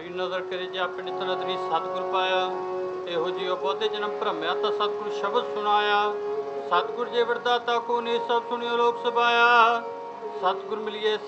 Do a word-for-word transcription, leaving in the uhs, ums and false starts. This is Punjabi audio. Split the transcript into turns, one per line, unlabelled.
नज़र करे जे अपने तलदरी सतगुर पाया। ਇਹੋ ਜਿਹੀ ਬਹੁਤੇ ਜਨਮ ਭਰਮਿਆ ਤਾਂ ਸਤਿਗੁਰ ਸ਼ਬਦ ਸੁਣਾਇਆ। ਸਤਿਗੁਰ ਜੇ ਵਰਦਾਤਾ ਕੋ ਨੇ ਸਭ ਸੁਣਿਓ ਲੋਕ ਸਭਾਇਆ। ਸਤਿਗੁਰ ਮਿਲਿਏ